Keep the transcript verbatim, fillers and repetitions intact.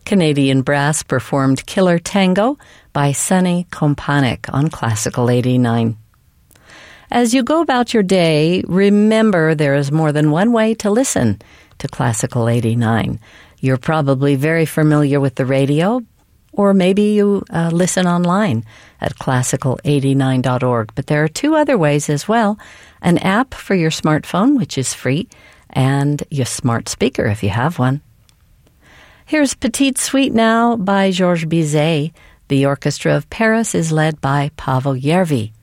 Canadian Brass performed Killer Tango by Sunny Kompanic on Classical eighty-nine. As you go about your day, remember there is more than one way to listen to Classical eighty-nine. You're probably very familiar with the radio, or maybe you uh, listen online at classical eighty-nine dot org. But there are two other ways as well. An app for your smartphone, which is free, and your smart speaker if you have one. Here's Petite Suite now by Georges Bizet. The Orchestra of Paris is led by Pavel Järvi.